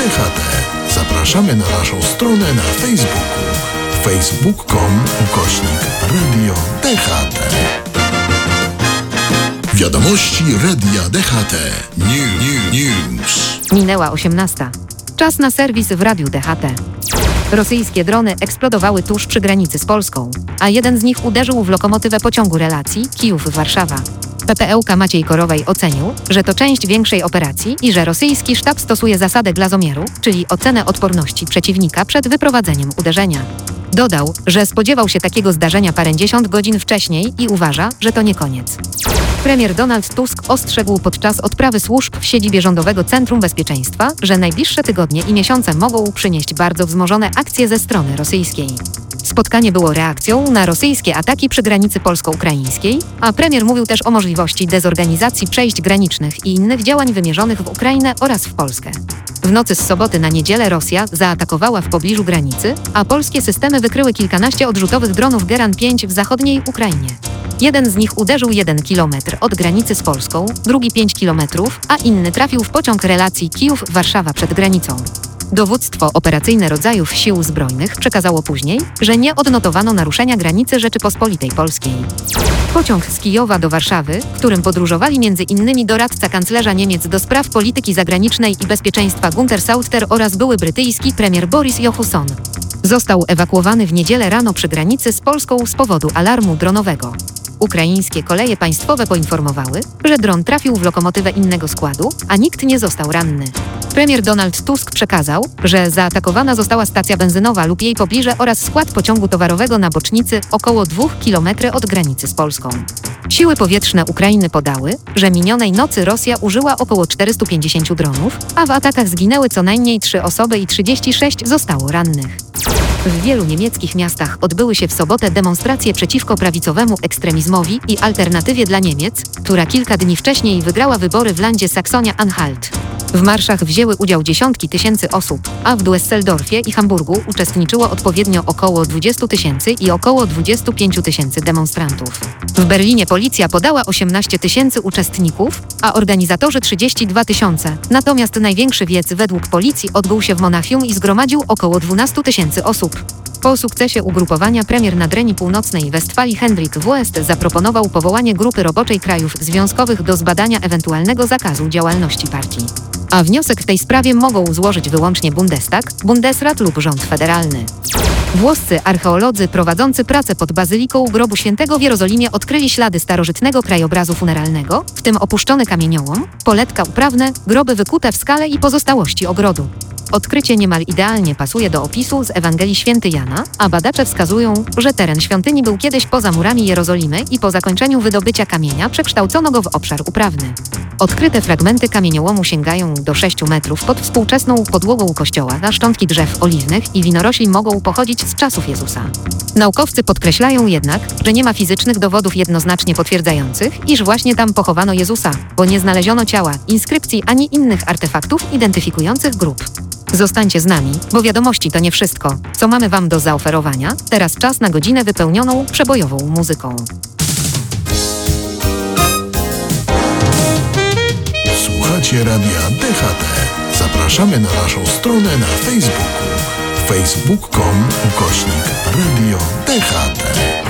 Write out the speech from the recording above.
DHT. Zapraszamy na naszą stronę na Facebooku facebook.com/Radio DHT. Wiadomości Radia DHT. News. Minęła 18. Czas na serwis w Radiu DHT. Rosyjskie drony eksplodowały tuż przy granicy z Polską, a jeden z nich uderzył w lokomotywę pociągu relacji Kijów-Warszawa. PPełka Maciej Korowej ocenił, że to część większej operacji i że rosyjski sztab stosuje zasadę glazomieru, czyli ocenę odporności przeciwnika przed wyprowadzeniem uderzenia. Dodał, że spodziewał się takiego zdarzenia parędziesiąt godzin wcześniej i uważa, że to nie koniec. Premier Donald Tusk ostrzegł podczas odprawy służb w siedzibie Rządowego Centrum Bezpieczeństwa, że najbliższe tygodnie i miesiące mogą przynieść bardzo wzmożone akcje ze strony rosyjskiej. Spotkanie było reakcją na rosyjskie ataki przy granicy polsko-ukraińskiej, a premier mówił też o możliwości dezorganizacji przejść granicznych i innych działań wymierzonych w Ukrainę oraz w Polskę. W nocy z soboty na niedzielę Rosja zaatakowała w pobliżu granicy, a polskie systemy wykryły kilkanaście odrzutowych dronów Geran 5 w zachodniej Ukrainie. Jeden z nich uderzył 1 kilometr od granicy z Polską, drugi 5 kilometrów, a inny trafił w pociąg relacji Kijów-Warszawa przed granicą. Dowództwo operacyjne rodzajów sił zbrojnych przekazało później, że nie odnotowano naruszenia granicy Rzeczypospolitej Polskiej. Pociąg z Kijowa do Warszawy, którym podróżowali m.in. doradca kanclerza Niemiec do spraw polityki zagranicznej i bezpieczeństwa Günther Sauter oraz były brytyjski premier Boris Johnson, został ewakuowany w niedzielę rano przy granicy z Polską z powodu alarmu dronowego. Ukraińskie koleje państwowe poinformowały, że dron trafił w lokomotywę innego składu, a nikt nie został ranny. Premier Donald Tusk przekazał, że zaatakowana została stacja benzynowa lub jej pobliże oraz skład pociągu towarowego na bocznicy około 2 km od granicy z Polską. Siły powietrzne Ukrainy podały, że minionej nocy Rosja użyła około 450 dronów, a w atakach zginęły co najmniej 3 osoby i 36 zostało rannych. W wielu niemieckich miastach odbyły się w sobotę demonstracje przeciwko prawicowemu ekstremizmowi i Alternatywie dla Niemiec, która kilka dni wcześniej wygrała wybory w landzie Saksonia-Anhalt. W marszach wzięły udział dziesiątki tysięcy osób, a w Düsseldorfie i Hamburgu uczestniczyło odpowiednio około 20 tysięcy i około 25 tysięcy demonstrantów. W Berlinie policja podała 18 tysięcy uczestników, a organizatorzy 32 tysiące. Natomiast największy wiec według policji odbył się w Monachium i zgromadził około 12 tysięcy osób. Po sukcesie ugrupowania premier Nadrenii Północnej Westfalii Hendrik Wüst zaproponował powołanie grupy roboczej krajów związkowych do zbadania ewentualnego zakazu działalności partii. A wniosek w tej sprawie mogą złożyć wyłącznie Bundestag, Bundesrat lub rząd federalny. Włoscy archeolodzy prowadzący pracę pod Bazyliką Grobu Świętego w Jerozolimie odkryli ślady starożytnego krajobrazu funeralnego, w tym opuszczony kamieniołom, poletka uprawne, groby wykute w skale i pozostałości ogrodu. Odkrycie niemal idealnie pasuje do opisu z Ewangelii Święty Jana, a badacze wskazują, że teren świątyni był kiedyś poza murami Jerozolimy i po zakończeniu wydobycia kamienia przekształcono go w obszar uprawny. Odkryte fragmenty kamieniołomu sięgają do 6 metrów pod współczesną podłogą kościoła, a szczątki drzew oliwnych i winorośli mogą pochodzić z czasów Jezusa. Naukowcy podkreślają jednak, że nie ma fizycznych dowodów jednoznacznie potwierdzających, iż właśnie tam pochowano Jezusa, bo nie znaleziono ciała, inskrypcji ani innych artefaktów identyfikujących grób. Zostańcie z nami, bo wiadomości to nie wszystko, co mamy Wam do zaoferowania. Teraz czas na godzinę wypełnioną przebojową muzyką. Słuchacie Radia DHT. Zapraszamy na naszą stronę na Facebooku facebook.com/Radio DHT.